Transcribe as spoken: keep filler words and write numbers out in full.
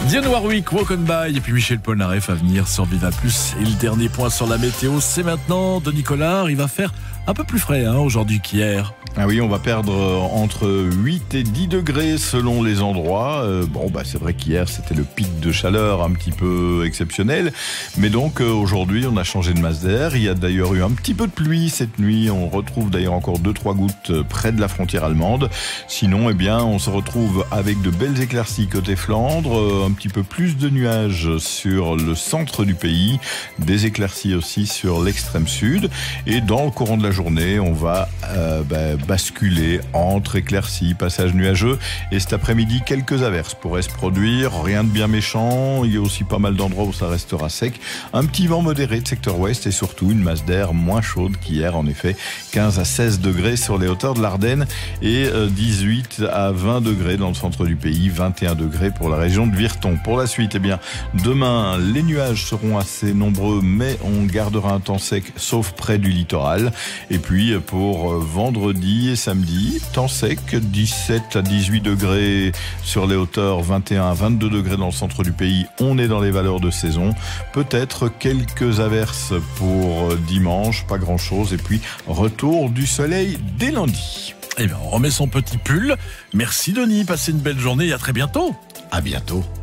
Dionne Warwick, Walk on By, et puis Michel Polnareff à venir sur Viva Plus. Et le dernier point sur la météo, c'est maintenant de Nicolas. Il va faire un peu plus frais hein, aujourd'hui qu'hier. Ah oui, on va perdre entre huit et dix degrés selon les endroits. Euh, bon, bah c'est vrai qu'hier c'était le pic de chaleur un petit peu exceptionnel, mais donc euh, aujourd'hui on a changé de masse d'air. Il y a d'ailleurs eu un petit peu de pluie cette nuit. On retrouve d'ailleurs encore deux trois gouttes près de la frontière allemande. Sinon, eh bien, on se retrouve avec de belles éclaircies côté Flandre, euh, un petit peu plus de nuages sur le centre du pays, des éclaircies aussi sur l'extrême sud. Et dans le courant de la journée, on va euh, bah, basculer entre éclaircies, passages nuageux, et cet après-midi quelques averses pourraient se produire, rien de bien méchant. Il y a aussi pas mal d'endroits où ça restera sec, un petit vent modéré de secteur ouest et surtout une masse d'air moins chaude qu'hier, en effet quinze à seize degrés sur les hauteurs de l'Ardenne et dix-huit à vingt degrés dans le centre du pays, vingt et un degrés pour la région de Virton. Pour la suite, eh bien demain les nuages seront assez nombreux, mais on gardera un temps sec sauf près du littoral. Et puis pour vendredi et samedi, temps sec, dix-sept à dix-huit degrés sur les hauteurs, vingt et un à vingt-deux degrés dans le centre du pays. On est dans les valeurs de saison. Peut-être quelques averses pour dimanche, pas grand-chose. Et puis retour du soleil dès lundi. Eh bien, on remet son petit pull. Merci Denis, passez une belle journée et à très bientôt. À bientôt.